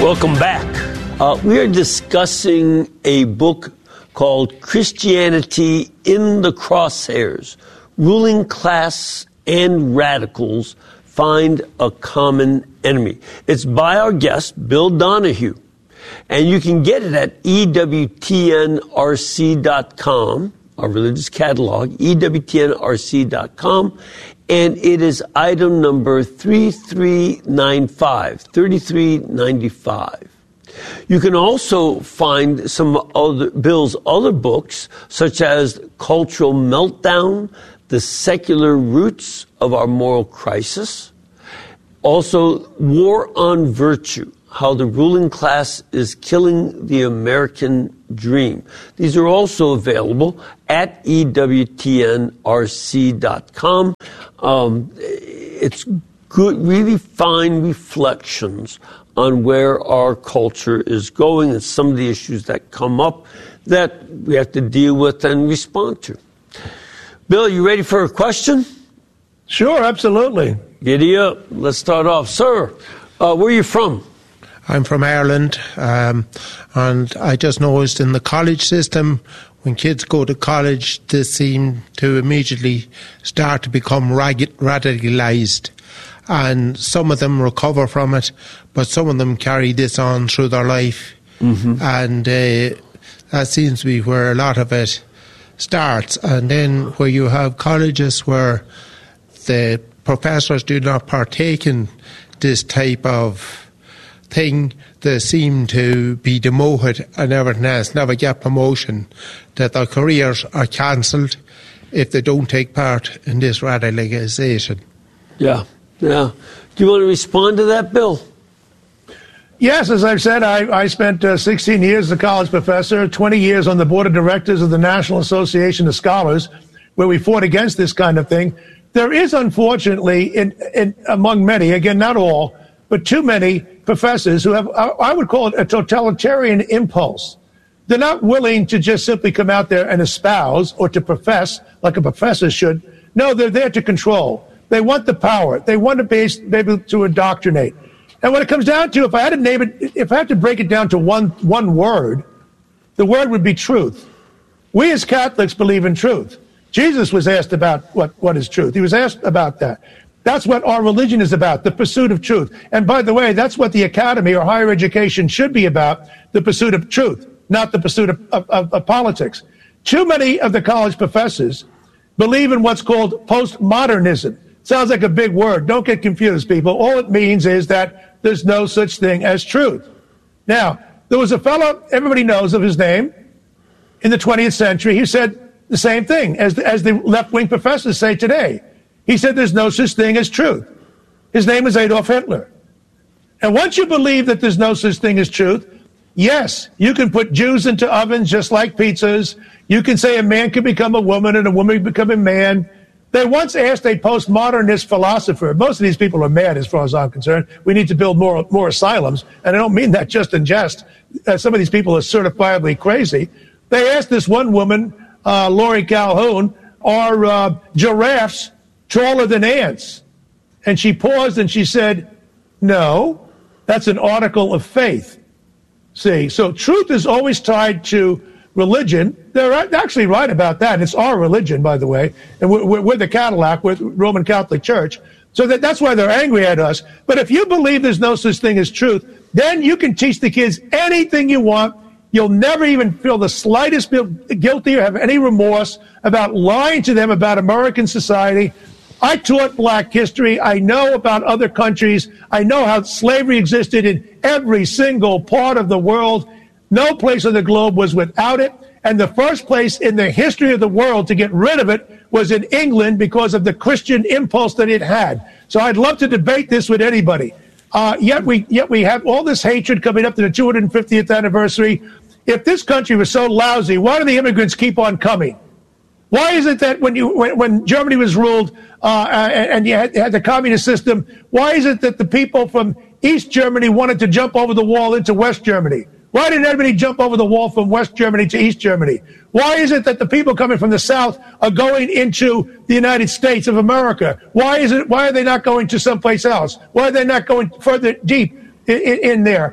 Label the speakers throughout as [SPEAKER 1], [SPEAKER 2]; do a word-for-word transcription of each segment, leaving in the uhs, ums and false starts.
[SPEAKER 1] Welcome back. Uh, we are discussing a book called Christianity in the Crosshairs. Ruling Class and Radicals Find a Common Enemy. It's by our guest, Bill Donohue. And you can get it at E W T N R C dot com, our religious catalog, E W T N R C dot com. And it is item number thirty-three ninety-five, thirty-three ninety-five. You can also find some other Bill's other books, such as Cultural Meltdown, The Secular Roots of Our Moral Crisis. Also, War on Virtue, How the Ruling Class is Killing the American Dream. These are also available at E W T N R C dot com. Um, it's good, really fine reflections on where our culture is going and some of the issues that come up that we have to deal with and respond to. Bill, you ready for a question?
[SPEAKER 2] Sure, absolutely.
[SPEAKER 1] Giddy up. Let's start off. Sir, uh, where are you from?
[SPEAKER 3] I'm from Ireland, um, and I just noticed in the college system, when kids go to college, they seem to immediately start to become rag- radicalized. And some of them recover from it, but some of them carry this on through their life. Mm-hmm. And uh, that seems to be where a lot of it starts. And then where you have colleges where the professors do not partake in this type of thing, they seem to be demoted and everything else, never get promotion, that their careers are cancelled if they don't take part in this radicalization.
[SPEAKER 1] Yeah. Yeah. Do you want to respond to that, Bill?
[SPEAKER 2] Yes, as I've said, I, I spent uh, sixteen years as a college professor, twenty years on the board of directors of the National Association of Scholars, where we fought against this kind of thing. There is, unfortunately, in, in, among many, again, not all, but too many professors who have, I would call it a totalitarian impulse. They're not willing to just simply come out there and espouse or to profess like a professor should. No, they're there to control. They want the power. They want to be able to indoctrinate. And when it comes down to, if I had to name it, if I had to break it down to one one word, the word would be truth. We as Catholics believe in truth. Jesus was asked about what, what is truth. He was asked about that. That's what our religion is about, the pursuit of truth. And by the way, that's what the academy or higher education should be about, the pursuit of truth, not the pursuit of, of, of, of politics. Too many of the college professors believe in what's called postmodernism. Sounds like a big word. Don't get confused, people. All it means is that there's no such thing as truth. Now, there was a fellow, everybody knows of his name, in the twentieth century. He said the same thing as the, as the left-wing professors say today. He said there's no such thing as truth. His name is Adolf Hitler. And once you believe that there's no such thing as truth, yes, you can put Jews into ovens just like pizzas. You can say a man can become a woman and a woman can become a man. They once asked a postmodernist philosopher, most of these people are mad as far as I'm concerned, we need to build more more asylums, and I don't mean that just in jest. Uh, some of these people are certifiably crazy. They asked this one woman, uh, Laurie Calhoun, are uh, giraffes taller than ants? And she paused and she said, no, that's an article of faith. See, so truth is always tied to religion. They're actually right about that. It's our religion, by the way, and we're, we're the Cadillac, we're the Roman Catholic Church. So that, that's why they're angry at us. But if you believe there's no such thing as truth, then you can teach the kids anything you want. You'll never even feel the slightest guilty or have any remorse about lying to them about American society. I taught black history. I know about other countries. I know how slavery existed in every single part of the world. No place on the globe was without it. And the first place in the history of the world to get rid of it was in England because of the Christian impulse that it had. So I'd love to debate this with anybody. Uh, yet we yet we have all this hatred coming up to the two hundred fiftieth anniversary. If this country was so lousy, why do the immigrants keep on coming? Why is it that when you when, when Germany was ruled uh, and, and you had, had the communist system, why is it that the people from East Germany wanted to jump over the wall into West Germany? Why didn't everybody jump over the wall from West Germany to East Germany? Why is it that the people coming from the South are going into the United States of America? Why is it? Why are they not going to someplace else? Why are they not going further deep in, in, in there?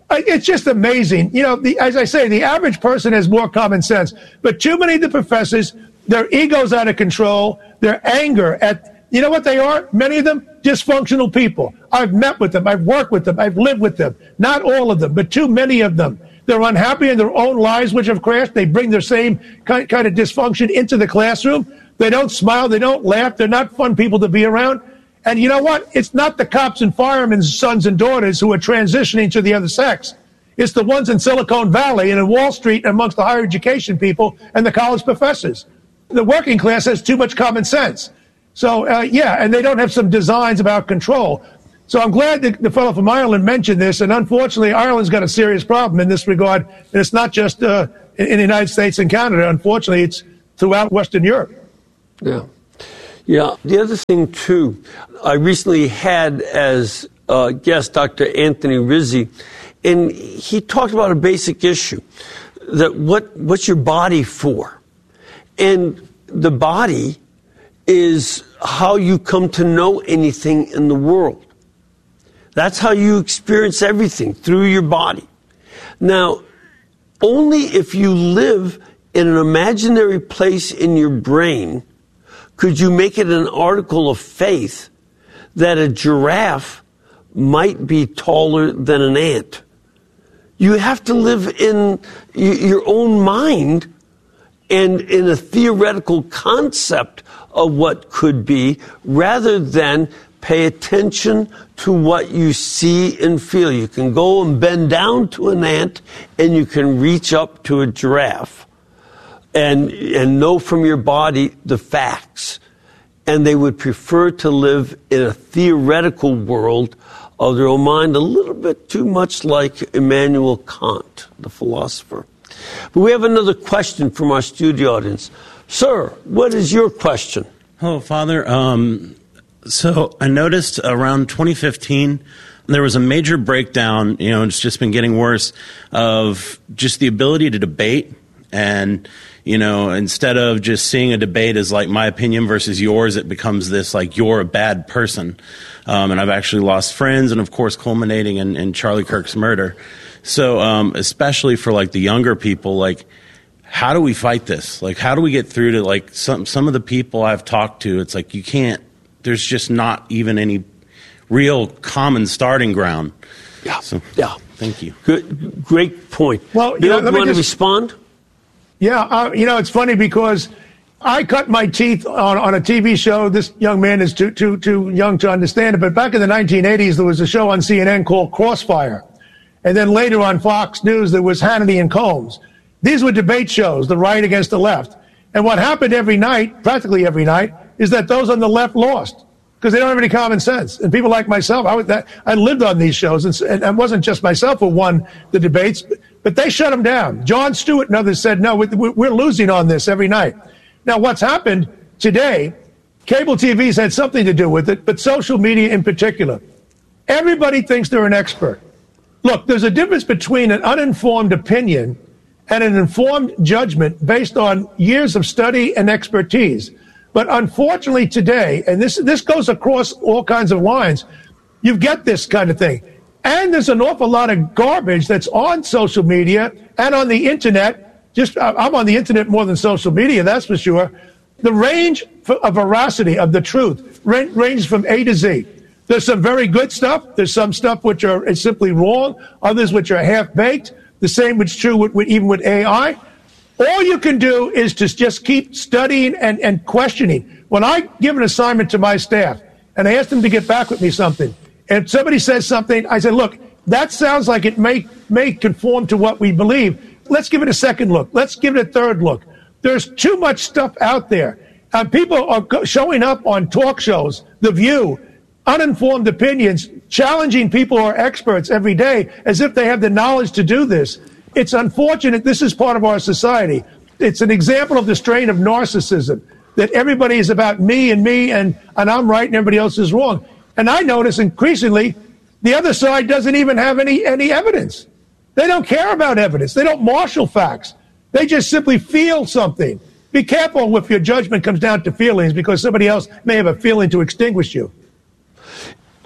[SPEAKER 2] It's just amazing. You know, the, as I say, the average person has more common sense. But too many of the professors, their ego's out of control, their anger at, you know what they are? Many of them, dysfunctional people. I've met with them. I've worked with them. I've lived with them. Not all of them, but too many of them. They're unhappy in their own lives, which have crashed. They bring their same kind, kind of dysfunction into the classroom. They don't smile. They don't laugh. They're not fun people to be around. And you know what? It's not the cops and firemen's sons and daughters who are transitioning to the other sex. It's the ones in Silicon Valley and in Wall Street amongst the higher education people and the college professors. The working class has too much common sense. So, uh, yeah, and they don't have some designs about control. So I'm glad that the fellow from Ireland mentioned this, and unfortunately, Ireland's got a serious problem in this regard, and it's not just uh, in, in the United States and Canada. Unfortunately, it's throughout Western Europe.
[SPEAKER 1] Yeah. Yeah. The other thing, too, I recently had as uh, guest Doctor Anthony Rizzi, and he talked about a basic issue, that what what's your body for? And the body is how you come to know anything in the world. That's how you experience everything, through your body. Now, only if you live in an imaginary place in your brain could you make it an article of faith that a giraffe might be taller than an ant. You have to live in your own mind and in a theoretical concept of what could be, rather than pay attention to what you see and feel. You can go and bend down to an ant, and you can reach up to a giraffe and and know from your body the facts. And they would prefer to live in a theoretical world of their own mind, a little bit too much like Immanuel Kant, the philosopher. But we have another question from our studio audience. Sir, what is your question?
[SPEAKER 4] Hello, Father. Um, so I noticed around twenty fifteen, there was a major breakdown, you know, it's just been getting worse, of just the ability to debate. And, you know, instead of just seeing a debate as like my opinion versus yours, it becomes this like you're a bad person. Um, and I've actually lost friends, and of course culminating in, in Charlie Kirk's murder. So um, especially for like the younger people, like, how do we fight this? Like, how do we get through to like some some of the people I've talked to? It's like you can't. There's just not even any real common starting ground.
[SPEAKER 1] Yeah.
[SPEAKER 4] So,
[SPEAKER 1] yeah.
[SPEAKER 4] Thank you.
[SPEAKER 1] Good. Great point.
[SPEAKER 2] Well,
[SPEAKER 1] Bill,
[SPEAKER 2] you know,
[SPEAKER 1] you want
[SPEAKER 2] just,
[SPEAKER 1] to respond?
[SPEAKER 2] Yeah. Uh, you know, it's funny because I cut my teeth on, on a T V show. This young man is too too too young to understand it. But back in the nineteen eighties, there was a show on C N N called Crossfire, and then later on Fox News there was Hannity and Combs. These were debate shows, the right against the left. And what happened every night, practically every night, is that those on the left lost because they don't have any common sense. And people like myself, I, was, that, I lived on these shows, and, and it wasn't just myself who won the debates, but they shut them down. Jon Stewart and others said, no, we're losing on this every night. Now, what's happened today, cable T V's had something to do with it, but social media in particular. Everybody thinks they're an expert. Look, there's a difference between an uninformed opinion and an informed judgment based on years of study and expertise. But unfortunately today, and this this goes across all kinds of lines, you get this kind of thing. And there's an awful lot of garbage that's on social media and on the internet. Just I'm on the internet more than social media, that's for sure. The range of veracity of the truth ranges from A to Z. There's some very good stuff. There's some stuff which are is simply wrong. Others which are half-baked. The same is true with, with, even with A I. All you can do is to just keep studying and, and questioning. When I give an assignment to my staff and I ask them to get back with me something, and if somebody says something, I say, look, that sounds like it may, may conform to what we believe. Let's give it a second look. Let's give it a third look. There's too much stuff out there. Uh, people are go- showing up on talk shows, The View, uninformed opinions, challenging people who are experts every day as if they have the knowledge to do this. It's unfortunate. This is part of our society. It's an example of the strain of narcissism, that everybody is about me and me and, and I'm right and everybody else is wrong. And I notice increasingly the other side doesn't even have any, any evidence. They don't care about evidence. They don't marshal facts. They just simply feel something. Be careful if your judgment comes down to feelings, because somebody else may have a feeling to extinguish you.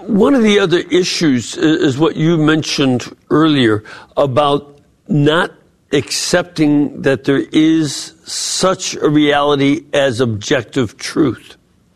[SPEAKER 1] one of the other issues is what you mentioned earlier about not accepting that there is such a reality as objective truth.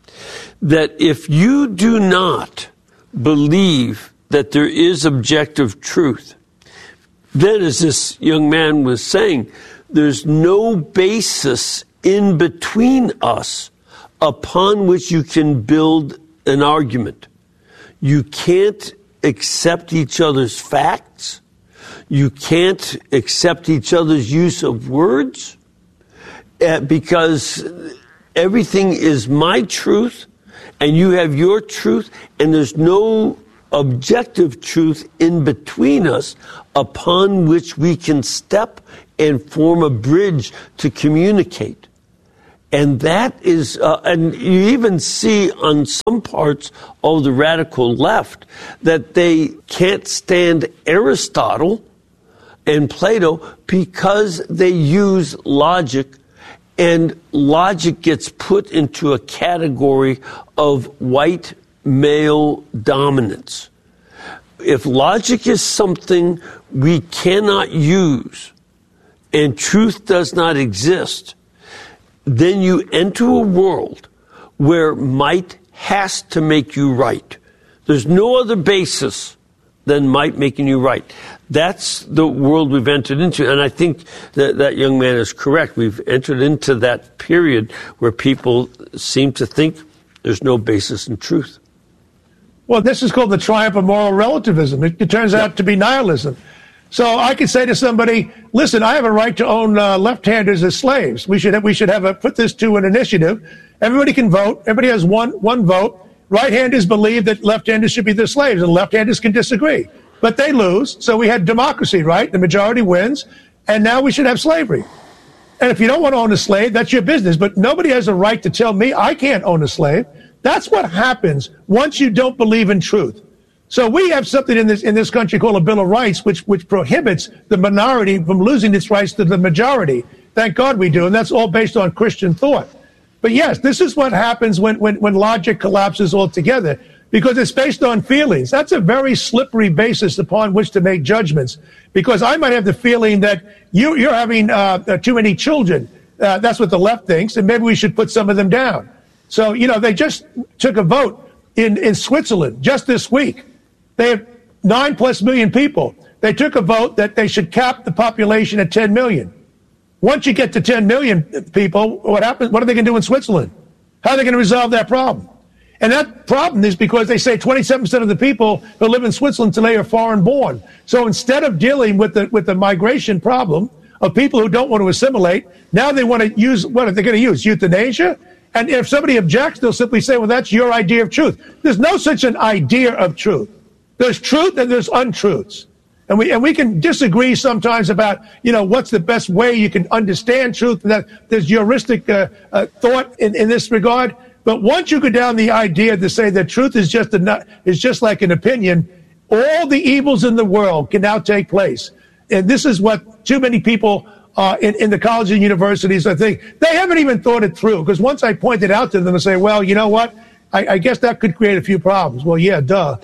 [SPEAKER 1] That if you do not believe that there is objective truth, then, as this young man was saying, there's no basis in between us upon which you can build an argument. You can't accept each other's facts. You can't accept each other's use of words uh, because everything is my truth and you have your truth, and there's no objective truth in between us upon which we can step and form a bridge to communicate. And that is, uh, and you even see on some parts of the radical left that they can't stand Aristotle and Plato because they use logic, and logic gets put into a category of white male dominance. If logic is something we cannot use and truth does not exist, then you enter a world where might has to make you right. There's no other basis than might making you right. That's the world we've entered into. And I think that that young man is correct. We've entered into that period where people seem to think there's no basis in truth.
[SPEAKER 2] Well, this is called the triumph of moral relativism. It, it turns out to be nihilism. So I could say to somebody, listen, I have a right to own uh, left-handers as slaves. We should have, we should have a, put this to an initiative. Everybody can vote. Everybody has one, one vote. Right-handers believe that left-handers should be their slaves, and left-handers can disagree. But they lose. So we had democracy, right? The majority wins. And now we should have slavery. And if you don't want to own a slave, that's your business. But nobody has a right to tell me I can't own a slave. That's what happens once you don't believe in truth. So we have something in this in this country called a Bill of Rights, which which prohibits the minority from losing its rights to the majority. Thank God we do, and that's all based on Christian thought. But yes, this is what happens when when, when logic collapses altogether, because it's based on feelings. That's a very slippery basis upon which to make judgments, because I might have the feeling that you, you're having uh, too many children. Uh, that's what the left thinks, and maybe we should put some of them down. So, you know, they just took a vote in, in Switzerland just this week. They have nine plus million people. They took a vote that they should cap the population at ten million. Once you get to ten million people, what happens? What are they going to do in Switzerland? How are they going to resolve that problem? And that problem is because they say twenty-seven percent of the people who live in Switzerland today are foreign born. So instead of dealing with the, with the migration problem of people who don't want to assimilate, now they want to use, what are they going to use? Euthanasia? And if somebody objects, they'll simply say, well, that's your idea of truth. There's no such an idea of truth. There's truth and there's untruths. And we and we can disagree sometimes about, you know, what's the best way you can understand truth. And that there's heuristic uh, uh, thought in, in this regard. But once you go down the idea to say that truth is just a, is just like an opinion, all the evils in the world can now take place. And this is what too many people uh, in, in the colleges and universities, I think, they haven't even thought it through. Because once I point it out to them and say, well, you know what, I, I guess that could create a few problems. Well, yeah, duh.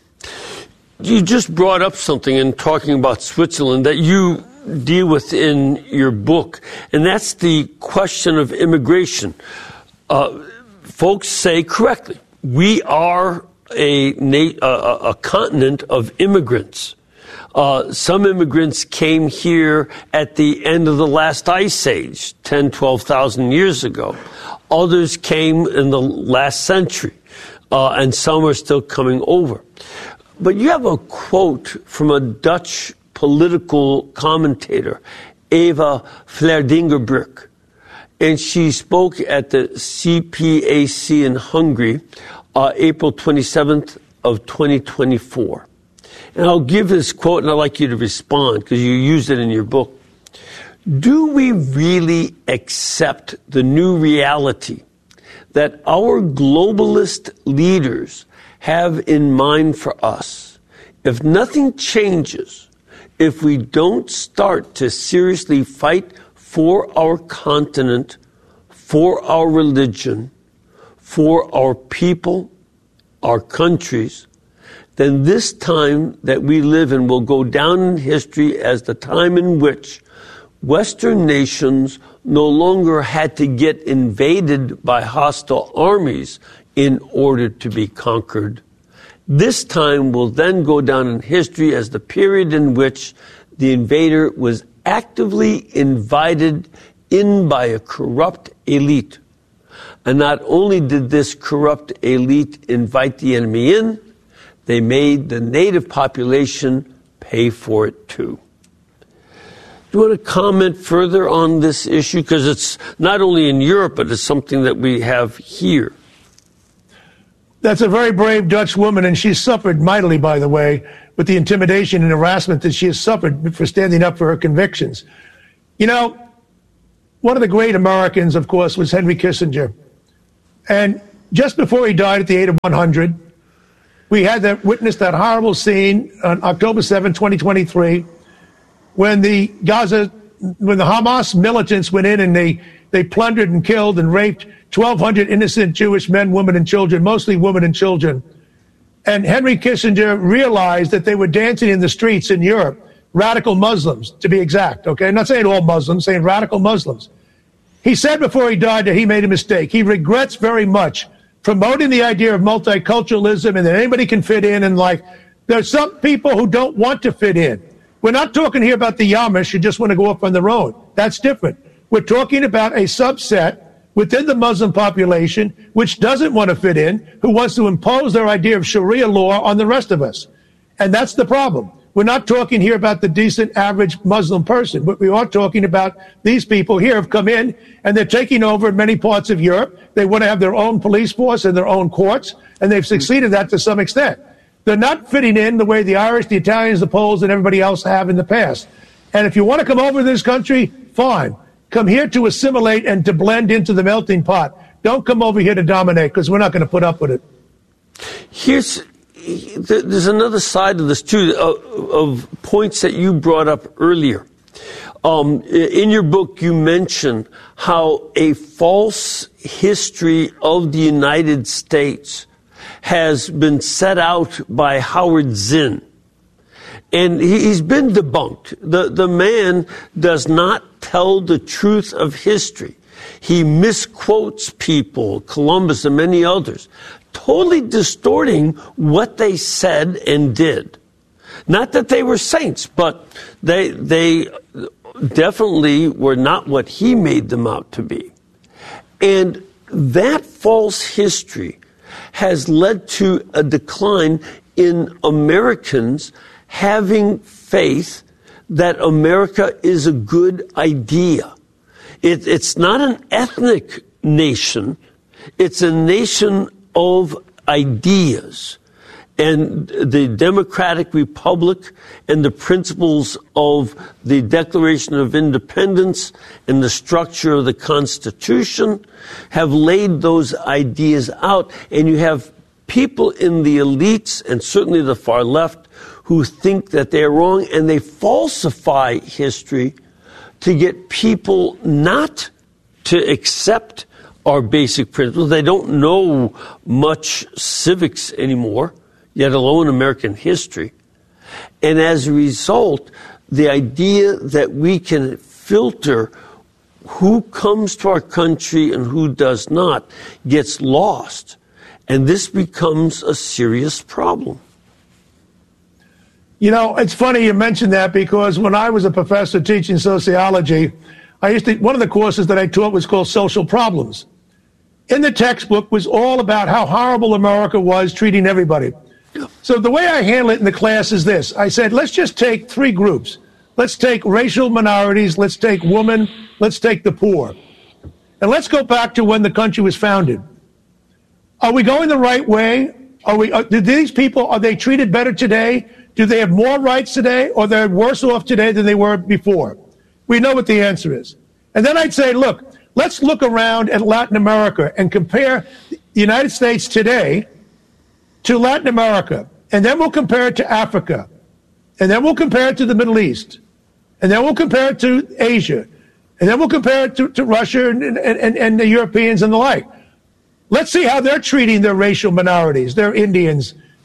[SPEAKER 1] You just brought up something in talking about Switzerland that you deal with in your book, and that's the question of immigration. Uh, folks say correctly, we are a, a, a continent of immigrants. Uh, some immigrants came here at the end of the last ice age, ten, twelve thousand years ago. Others came in the last century, uh, and some are still coming over. But you have a quote from a Dutch political commentator, Eva Vlaardingerbroek, and she spoke at the C P A C in Hungary, uh, April twenty-seventh of twenty twenty-four. And I'll give this quote, and I'd like you to respond, because you used it in your book. Do we really accept the new reality that our globalist leaders have in mind for us? If nothing changes, if we don't start to seriously fight for our continent, for our religion, for our people, our countries, then this time that we live in will go down in history as the time in which Western nations no longer had to get invaded by hostile armies in order to be conquered. This time will then go down in history as the period in which the invader was actively invited in by a corrupt elite. And not only did this corrupt elite invite the enemy in, they made the native population pay for it too. Do you want to comment further on this issue? Because it's not only in Europe, but it's something that we have here.
[SPEAKER 2] That's a very brave Dutch woman, and she's suffered mightily, by the way, with the intimidation and harassment that she has suffered for standing up for her convictions. You know, one of the great Americans, of course, was Henry Kissinger. And just before he died at the age of one hundred, we had that witnessed that horrible scene on October seventh, twenty twenty-three, when the Gaza, when the Hamas militants went in and they, they plundered and killed and raped twelve hundred innocent Jewish men, women, and children, mostly women and children. And Henry Kissinger realized that they were dancing in the streets in Europe, radical Muslims, to be exact, okay? I'm not saying all Muslims, saying radical Muslims. He said before he died that he made a mistake. He regrets very much promoting the idea of multiculturalism and that anybody can fit in, and like, there's some people who don't want to fit in. We're not talking here about the Amish who just want to go off on their own. That's different. We're talking about a subset within the Muslim population which doesn't want to fit in, who wants to impose their idea of Sharia law on the rest of us. And that's the problem. We're not talking here about the decent, average Muslim person, but we are talking about these people here have come in and they're taking over in many parts of Europe. They want to have their own police force and their own courts, and they've succeeded that to some extent. They're not fitting in the way the Irish, the Italians, the Poles, and everybody else have in the past. And if you want to come over to this country, fine. Come here to assimilate and to blend into the melting pot. Don't come over here to dominate, because we're not going to put up with it.
[SPEAKER 1] Here's there's another side of this too, of, of points that you brought up earlier. Um, in your book, you mention how a false history of the United States has been set out by Howard Zinn. And he's been debunked. The, the man does not tell the truth of history. He misquotes people, Columbus and many others, totally distorting what they said and did. Not that they were saints, but they, they definitely were not what he made them out to be. And that false history has led to a decline in Americans having faith that America is a good idea. It, it's not an ethnic nation. It's a nation of ideas. And the Democratic Republic and the principles of the Declaration of Independence and the structure of the Constitution have laid those ideas out. And you have people in the elites and certainly the far left who think that they're wrong, and they falsify history to get people not to accept our basic principles. They don't know much civics anymore, yet alone American history. And as a result, the idea that we can filter who comes to our country and who does not gets lost. And this becomes a serious problem.
[SPEAKER 2] You know, it's funny you mentioned that, because when I was a professor teaching sociology, I used to, one of the courses that I taught was called Social Problems. In the textbook was all about how horrible America was treating everybody. So the way I handle it in the class is this. I said, let's just take three groups. Let's take racial minorities. Let's take women. Let's take the poor. And let's go back to when the country was founded. Are we going the right way? Are we, are, do these people, are they treated better today? Do they have more rights today, or they're worse off today than they were before? We know what the answer is. And then I'd say, look, let's look around at Latin America and compare the United States today to Latin America. And then we'll compare it to Africa. And then we'll compare it to the Middle East. And then we'll compare it to Asia. And then we'll compare it to, to Russia and, and, and, and the Europeans and the like. Let's see how they're treating their racial minorities, their Indians,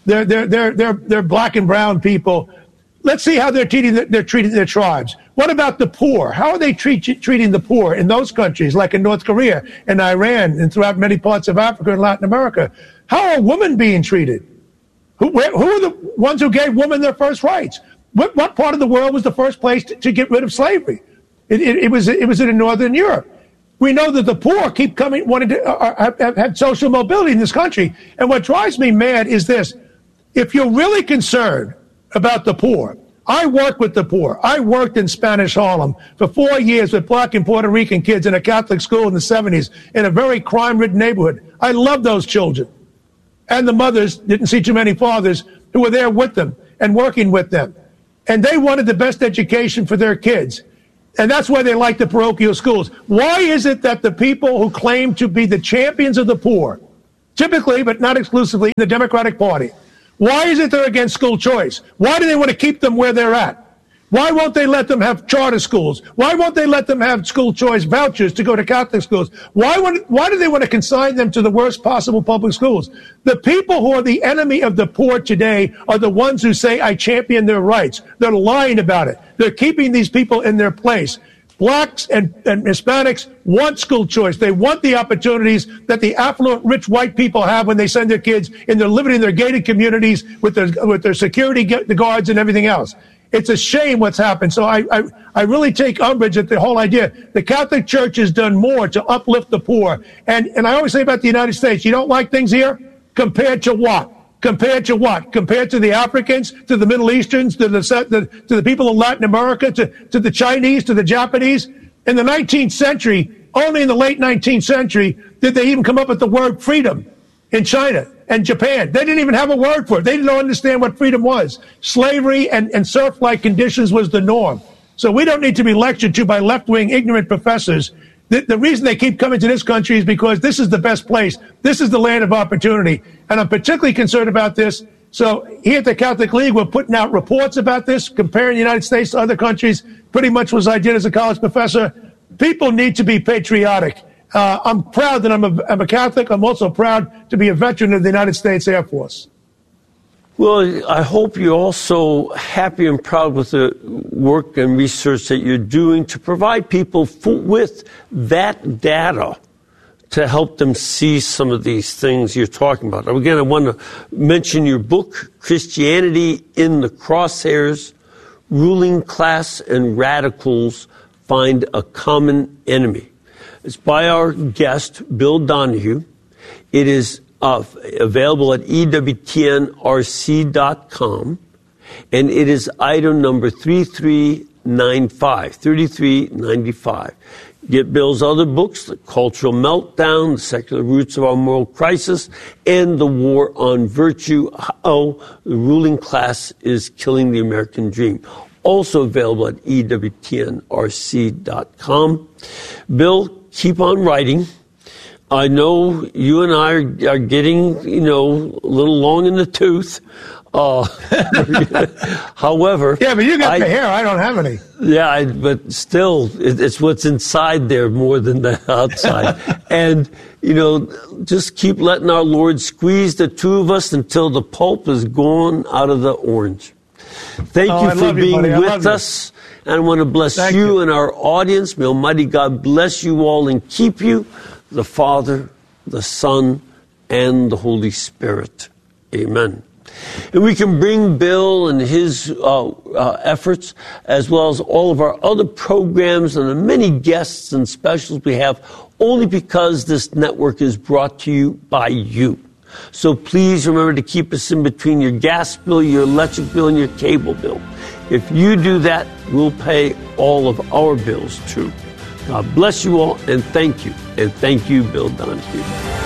[SPEAKER 2] They're, they're, they're, they're, they're black and brown people. Let's see how they're treating, they're treating their tribes. What about the poor? How are they treat, treating the poor in those countries, like in North Korea and Iran and throughout many parts of Africa and Latin America? How are women being treated? Who, where, who are the ones who gave women their first rights? What, what part of the world was the first place to, to get rid of slavery? It, it, it was it was in Northern Europe. We know that the poor keep coming, wanting to uh, have, have social mobility in this country. And what drives me mad is this. If you're really concerned about the poor, I work with the poor. I worked in Spanish Harlem for four years with black and Puerto Rican kids in a Catholic school in the seventies in a very crime-ridden neighborhood. I love those children. And the mothers, didn't see too many fathers, who were there with them and working with them. And they wanted the best education for their kids. And that's why they like the parochial schools. Why is it that the people who claim to be the champions of the poor, typically, but not exclusively, the Democratic Party, why is it they're against school choice? Why do they want to keep them where they're at? Why won't they let them have charter schools? Why won't they let them have school choice vouchers to go to Catholic schools? Why would, why do they want to consign them to the worst possible public schools? The people who are the enemy of the poor today are the ones who say, I champion their rights. They're lying about it. They're keeping these people in their place. Blacks and, and Hispanics want school choice. They want the opportunities that the affluent, rich white people have when they send their kids and they're living in their gated communities with their, with their security the guards and everything else. It's a shame what's happened. So I, I, I really take umbrage at the whole idea. The Catholic Church has done more to uplift the poor. And, and I always say about the United States, you don't like things here? Compared to what? Compared to what? Compared to the Africans, to the Middle Easterns, to the, the, to the people in Latin America, to, to the Chinese, to the Japanese? In the nineteenth century, only in the late nineteenth century, did they even come up with the word freedom in China and Japan. They didn't even have a word for it. They didn't understand what freedom was. Slavery and, and serf-like conditions was the norm. So we don't need to be lectured to by left-wing ignorant professors. The, the reason they keep coming to this country is because this is the best place. This is the land of opportunity. And I'm particularly concerned about this. So here at the Catholic League, we're putting out reports about this, comparing the United States to other countries, pretty much what I did as a college professor. People need to be patriotic. Uh, I'm proud that I'm a, I'm a Catholic. I'm also proud to be a veteran of the United States Air Force.
[SPEAKER 1] Well, I hope you're also happy and proud with the work and research that you're doing to provide people f- with that data to help them see some of these things you're talking about. Again, I want to mention your book, Christianity in the Crosshairs, Ruling Class and Radicals Find a Common Enemy. It's by our guest, Bill Donohue. It is uh, available at E W T N R C dot com, and it is item number thirty-three ninety-five, thirty-three ninety-five. Get Bill's other books, The Cultural Meltdown, The Secular Roots of Our Moral Crisis, and The War on Virtue, How the Ruling Class is Killing the American Dream. Also available at E W T N R C dot com. Bill, keep on writing. I know you and I are, are getting, you know, a little long in the tooth. Uh, however,
[SPEAKER 2] yeah, but you got
[SPEAKER 1] I,
[SPEAKER 2] the hair. I don't have any.
[SPEAKER 1] Yeah, I, but still, it, it's what's inside there more than the outside. And you know, just keep letting our Lord squeeze the two of us until the pulp is gone out of the orange. Thank
[SPEAKER 2] oh,
[SPEAKER 1] you
[SPEAKER 2] I
[SPEAKER 1] for being
[SPEAKER 2] you,
[SPEAKER 1] with us. And I want to bless you,
[SPEAKER 2] you
[SPEAKER 1] and our audience. May Almighty God bless you all and keep you, the Father, the Son, and the Holy Spirit. Amen. And we can bring Bill and his uh, uh, efforts, as well as all of our other programs and the many guests and specials we have, only because this network is brought to you by you. So please remember to keep us in between your gas bill, your electric bill, and your cable bill. If you do that, we'll pay all of our bills too. God bless you all, and thank you. And thank you, Bill Donohue.